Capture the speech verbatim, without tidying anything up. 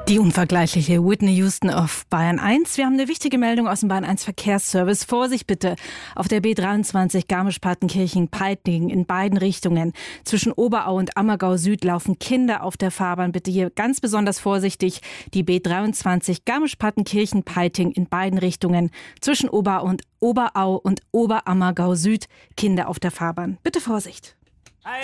Die unvergleichliche Whitney Houston auf Bayern eins. Wir haben eine wichtige Meldung aus dem Bayern eins Verkehrsservice. Vorsicht bitte auf der B dreiundzwanzig Garmisch-Partenkirchen-Peiting in beiden Richtungen. Zwischen Oberau und Ammergau Süd laufen Kinder auf der Fahrbahn. Bitte hier ganz besonders vorsichtig. Die B dreiundzwanzig Garmisch-Partenkirchen-Peiting in beiden Richtungen. Zwischen Oberau und Oberau und Oberammergau Süd. Kinder auf der Fahrbahn. Bitte Vorsicht.